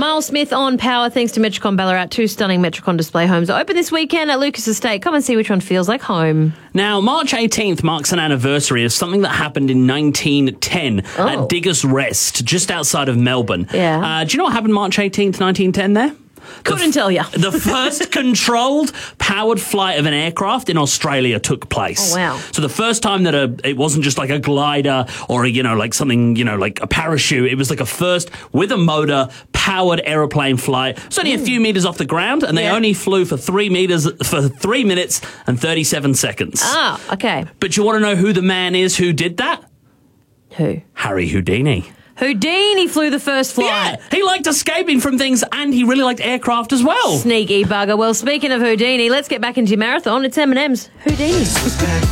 Miles Smith on power thanks to Metricon Ballarat. 2 stunning Metricon display homes are open this weekend at Lucas Estate. Come and see which one feels like home. Now, March 18th marks an anniversary of something that happened in 1910 at Diggers Rest, just outside of Melbourne. Yeah. Do you know what happened March 18th, 1910 there? Couldn't tell you. The first controlled powered flight of an aircraft in Australia took place. Oh, wow. So the first time that it wasn't just like a glider or, like something, like a parachute. It was like a first with a motor powered aeroplane flight. It's only a few meters off the ground, and they only flew for 3 minutes and 37 seconds. Ah, okay. But you want to know who the man is who did that? Who? Harry Houdini. Houdini flew the first flight. Yeah, he liked escaping from things, and he really liked aircraft as well. Sneaky bugger. Well, speaking of Houdini, let's get back into your marathon. It's M&M's Houdini.